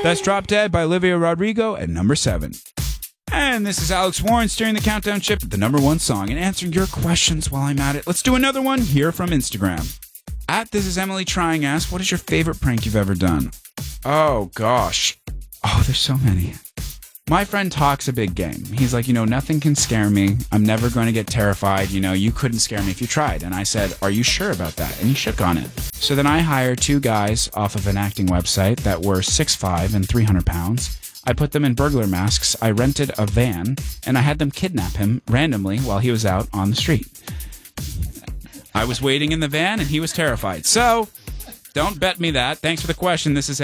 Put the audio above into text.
That's Drop Dead by Olivia Rodrigo at number 7. And this is Alex Warren steering the countdown ship at the number 1 song and answering your questions while I'm at it. Let's do another one here from Instagram. This is Emily Trying asks, what is your favorite prank you've ever done? Oh, gosh. Oh, there's so many. My friend talks a big game. He's like, nothing can scare me. I'm never going to get terrified. You couldn't scare me if you tried. And I said, are you sure about that? And he shook on it. So then I hired 2 guys off of an acting website that were 6'5" and 300 pounds. I put them in burglar masks. I rented a van and I had them kidnap him randomly while he was out on the street. I was waiting in the van and he was terrified. So don't bet me that. Thanks for the question. This is